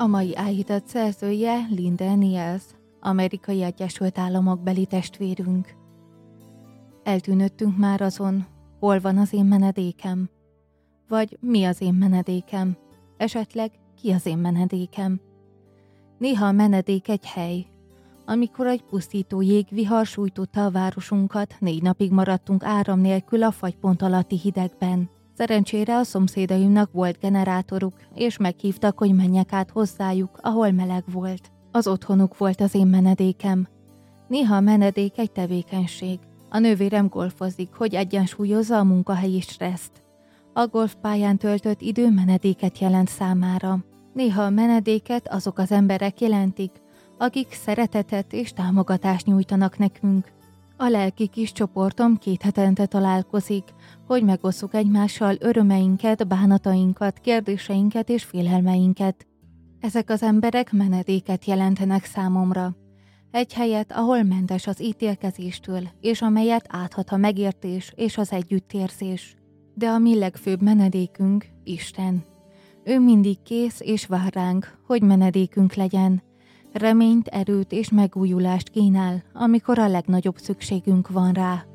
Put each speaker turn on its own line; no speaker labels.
A mai áhítat szerzője Linda Niels, Amerikai Egyesült Államok beli testvérünk. Eltűnöttünk már azon, hol van az én menedékem? Vagy mi az én menedékem? Esetleg ki az én menedékem? Néha a menedék egy hely. Amikor egy pusztító jégvihar sújtotta a városunkat, 4 napig maradtunk áram nélkül a fagypont alatti hidegben. Szerencsére a szomszédaimnak volt generátoruk, és meghívtak, hogy menjek át hozzájuk, ahol meleg volt. Az otthonuk volt az én menedékem. Néha a menedék egy tevékenység. A nővérem golfozik, hogy egyensúlyozza a munkahelyi stresszt. A golfpályán töltött idő menedéket jelent számára. Néha a menedéket azok az emberek jelentik, akik szeretetet és támogatást nyújtanak nekünk. A lelki kis csoportom 2 hetente találkozik, hogy megosszuk egymással örömeinket, bánatainkat, kérdéseinket és félelmeinket. Ezek az emberek menedéket jelentenek számomra. Egy helyet, ahol mentes az ítélkezéstől, és amelyet áthat a megértés és az együttérzés. De a mi legfőbb menedékünk Isten. Ő mindig kész és vár ránk, hogy menedékünk legyen. Reményt, erőt és megújulást kínál, amikor a legnagyobb szükségünk van rá.